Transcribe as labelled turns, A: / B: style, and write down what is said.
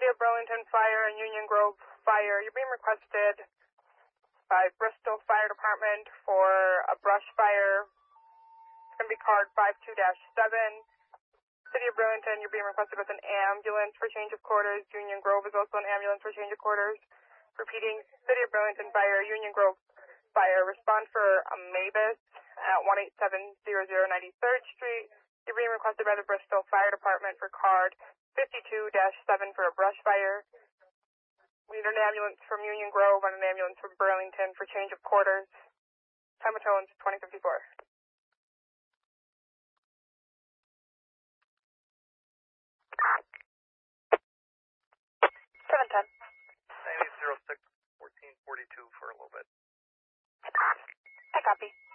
A: City of Burlington Fire and Union Grove Fire. You're being requested by Bristol Fire Department for a brush fire. It's going to be card 52-7. City of Burlington, you're being requested with an ambulance for change of quarters. Union Grove is also an ambulance for change of quarters. Repeating, City of Burlington Fire, Union Grove Fire. Respond for a Mavis at 18700 93rd Street. You're being requested by the Bristol Fire Department for card 52-7 for a brush fire. We need an ambulance from Union Grove and an ambulance from Burlington for change of quarters. Time of tones 2054. 710.
B: 9006 1442 for a little bit.
A: I copy.